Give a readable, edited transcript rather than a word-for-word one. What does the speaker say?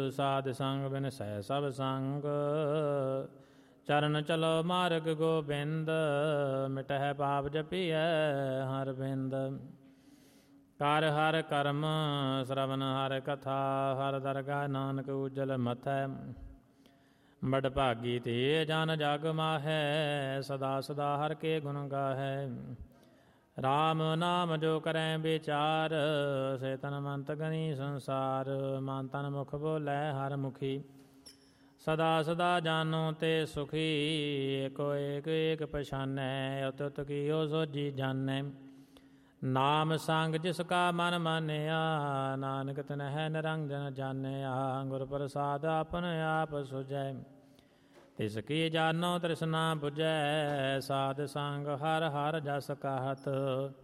ਸਾਧ ਸੰਗ ਬਿਨ ਸਹਿ ਸਭ ਸੰਗ। ਚਰਨ ਚਲੋ ਮਾਰਗ ਗੋਬਿੰਦ, ਮਿਟਹਿ ਪਾਪ ਜਪੀਐ ਹਰ ਬਿੰਦ। ਕਰ ਹਰ ਕਰਮ ਸ਼ਰਵਨ ਹਰ ਕਥਾ, ਹਰ ਦਰਗਾਹ ਨਾਨਕ ਉਜਲ ਮਥੈ। ਬੜ ਭਾਗੀ ਤੇ ਜਨ ਜਗ ਮਾਹੈ, ਸਦਾ ਸਦਾ ਹਰ ਕੇ ਗੁਣ ਗਾਹੈ। ਰਾਮ ਨਾਮ ਜੋ ਕਰੈ ਵਿਚਾਰ, ਸੇ ਤਨ ਮੰਤ ਗਨੀ ਸੰਸਾਰ। ਮਨ ਤਨ ਮੁਖ ਬੋਲੇ ਹਰ ਮੁਖੀ, ਸਦਾ ਸਦਾ ਜਾਨੋ ਤੇ ਸੁਖੀ। ਏਕੋ ਏਕ ਏਕ ਪਛਾਨੈ, ਅਤ ਅਤ ਕੀਓ ਸੋਜੀ ਜਾਣੈ। ਨਾਮ ਸੰਗ ਜਿਸ ਕਾ ਮਨ ਮਾਨਿਆ, ਨਾਨਕ ਤਨਹਿ ਨਿਰੰਜਨ ਜਾਣਿਆ। ਗੁਰ ਪ੍ਰਸਾਦ ਆਪਨ ਆਪ ਸੁਝੈ, ਤਿਸ ਕੀ ਜਾਨੋ ਤ੍ਰਿਸ਼ਨਾ ਬੁਝੈ। ਸਾਧ ਸੰਗ ਹਰ ਹਰ ਜਸ ਕਹਿਤ,